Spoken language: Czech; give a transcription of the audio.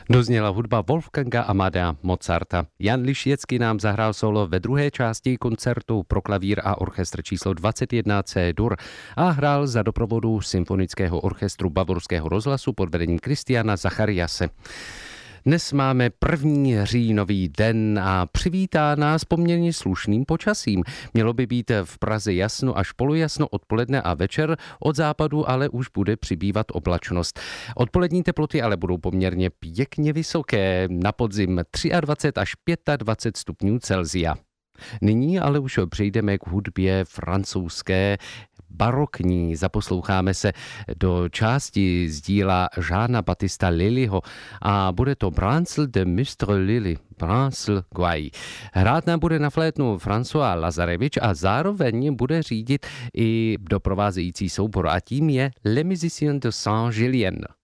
Dozněla hudba Wolfganga Amadea Mozarta. Jan Lišiecký nám zahrál solo ve druhé části koncertu pro klavír a orchestr číslo 21 C-dur a hrál za doprovodu symfonického orchestru Bavorského rozhlasu pod vedením Kristiana Zachariase. Dnes máme 1. říjnový den a přivítá nás poměrně slušným počasím. Mělo by být v Praze jasno až polojasno odpoledne a večer, od západu ale už bude přibývat oblačnost. Odpolední teploty ale budou poměrně pěkně vysoké, na podzim 23 až 25 stupňů Celsia. Nyní ale už přejdeme k hudbě francouzské, barokní. Zaposloucháme se do části z díla Jeana Baptista Lillyho a bude to Brancel de Mistral Lilly, Brancel Guay. Hrát nám bude na flétnu François Lazarevič a zároveň bude řídit i doprovázející soubor a tím je Les Musiciens de Saint-Julien.